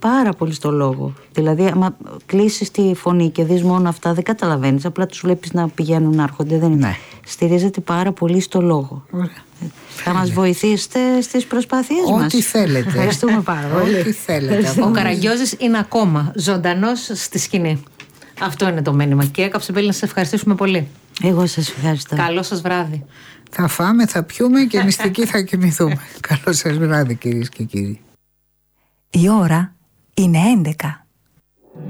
πάρα πολύ στο λόγο. Δηλαδή, άμα κλείσεις τη φωνή και δεις μόνο αυτά, δεν καταλαβαίνεις. Απλά τους βλέπεις να πηγαίνουν, να έρχονται. Δεν είναι. Στηρίζεται πάρα πολύ στο λόγο. Θα μας βοηθήσετε στις προσπάθειές μας. Ό,τι θέλετε. Ευχαριστούμε πάρα πολύ. Ό,τι θέλετε. Ο Καραγκιόζης είναι ακόμα ζωντανός στη σκηνή. Αυτό είναι το μήνυμα. Κυρία Καψεμπέλη, να σας ευχαριστήσουμε πολύ. Εγώ σας ευχαριστώ. Καλό σας βράδυ. Θα φάμε, θα πιούμε και μυστικοί θα κοιμηθούμε. Καλό σας βράδυ, κυρίες και κύριοι. Η ώρα είναι 11.